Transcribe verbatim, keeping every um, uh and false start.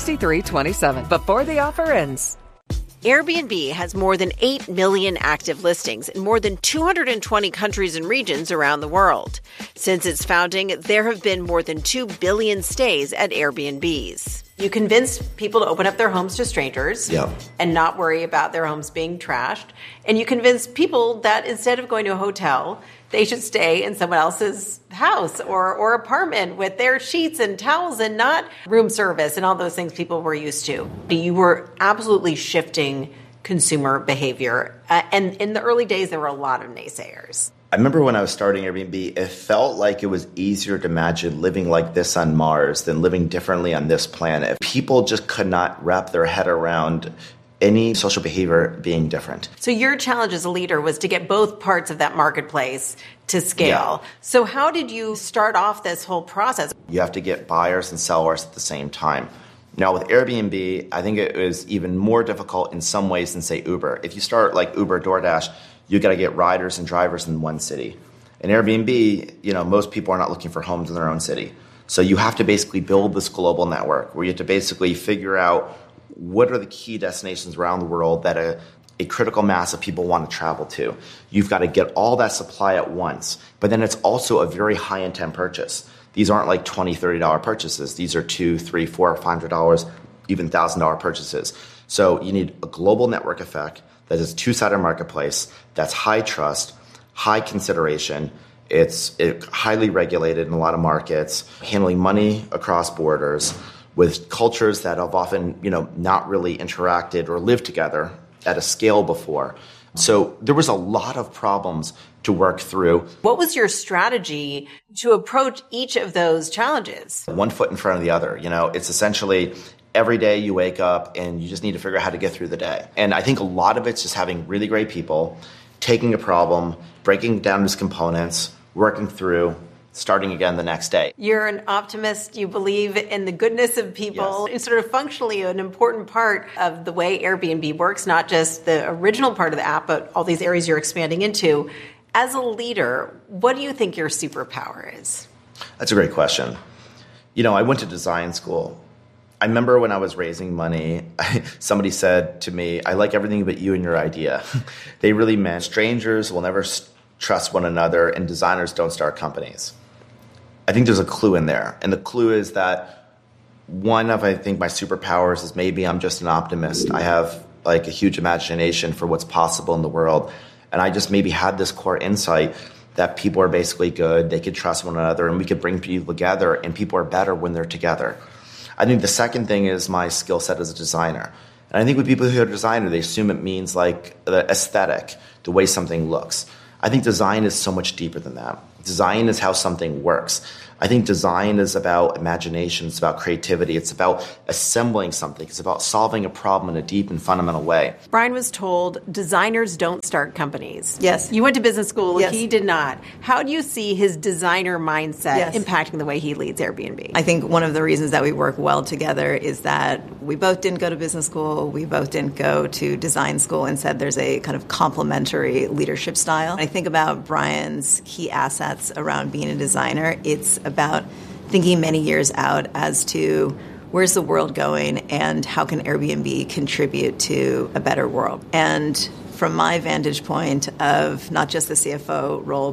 three two seven before the offer ends. Airbnb has more than eight million active listings in more than two hundred twenty countries and regions around the world. Since its founding, there have been more than two billion stays at Airbnbs. You convince people to open up their homes to strangers yeah. and not worry about their homes being trashed. And you convince people that instead of going to a hotel, they should stay in someone else's house or, or apartment with their sheets and towels and not room service and all those things people were used to. You were absolutely shifting consumer behavior. Uh, and in the early days, there were a lot of naysayers. I remember when I was starting Airbnb, it felt like it was easier to imagine living like this on Mars than living differently on this planet. People just could not wrap their head around any social behavior being different. So your challenge as a leader was to get both parts of that marketplace to scale. Yeah. So how did you start off this whole process? You have to get buyers and sellers at the same time. Now with Airbnb, I think it was even more difficult in some ways than say Uber. If you start like Uber, DoorDash, you got to get riders and drivers in one city. In Airbnb, you know, most people are not looking for homes in their own city. So you have to basically build this global network where you have to basically figure out what are the key destinations around the world that a, a critical mass of people want to travel to. You've got to get all that supply at once. But then it's also a very high intent purchase. These aren't like twenty dollars, thirty dollars purchases. These are two, three, four, five hundred dollars, even one thousand dollars purchases. So you need a global network effect that is a two-sided marketplace that's high trust, high consideration. It's it, highly regulated in a lot of markets, handling money across borders with cultures that have often, you know, not really interacted or lived together at a scale before. So there was a lot of problems to work through. What was your strategy to approach each of those challenges? One foot in front of the other. You know, it's essentially every day you wake up and you just need to figure out how to get through the day. And I think a lot of it's just having really great people, taking a problem, breaking it down into its components, working through, starting again the next day. You're an optimist. You believe in the goodness of people. Yes. It's sort of functionally an important part of the way Airbnb works, not just the original part of the app, but all these areas you're expanding into. As a leader, what do you think your superpower is? That's a great question. You know, I went to design school. I remember when I was raising money, somebody said to me, I like everything but you and your idea. They really meant strangers will never trust one another and designers don't start companies. I think there's a clue in there. And the clue is that one of, I think, my superpowers is maybe I'm just an optimist. I have like a huge imagination for what's possible in the world. And I just maybe had this core insight that people are basically good, they could trust one another, and we could bring people together, and people are better when they're together. I think the second thing is my skill set as a designer. And I think with people who are designer, they assume it means like the aesthetic, the way something looks. I think design is so much deeper than that. Design is how something works. I think design is about imagination. It's about creativity. It's about assembling something. It's about solving a problem in a deep and fundamental way. Brian was told designers don't start companies. Yes. You went to business school. Yes. He did not. How do you see his designer mindset Yes. impacting the way he leads Airbnb? I think one of the reasons that we work well together is that we both didn't go to business school. We both didn't go to design school. Instead, there's a kind of complementary leadership style. I think about Brian's key assets around being a designer. It's about thinking many years out as to where's the world going and how can Airbnb contribute to a better world. And from my vantage point of not just the C F O role,